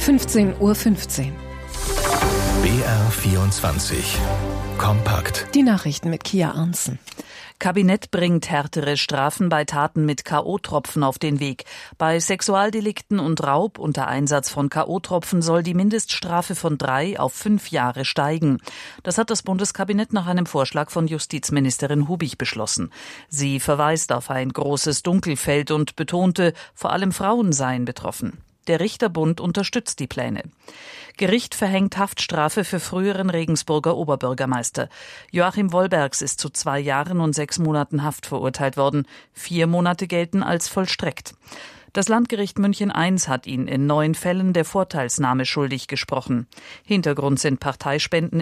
15:15 Uhr. BR24 Kompakt. Die Nachrichten mit Kia Arntzen. Kabinett bringt härtere Strafen bei Taten mit K.O.-Tropfen auf den Weg. Bei Sexualdelikten und Raub unter Einsatz von K.O.-Tropfen soll die Mindeststrafe von 3 auf 5 Jahre steigen. Das hat das Bundeskabinett nach einem Vorschlag von Justizministerin Hubig beschlossen. Sie verweist auf ein großes Dunkelfeld und betonte, vor allem Frauen seien betroffen. Der Richterbund unterstützt die Pläne. Gericht verhängt Haftstrafe für früheren Regensburger Oberbürgermeister. Joachim Wollbergs ist zu 2 Jahren und 6 Monaten Haft verurteilt worden. 4 Monate gelten als vollstreckt. Das Landgericht München I hat ihn in 9 Fällen der Vorteilsnahme schuldig gesprochen. Hintergrund sind Parteispenden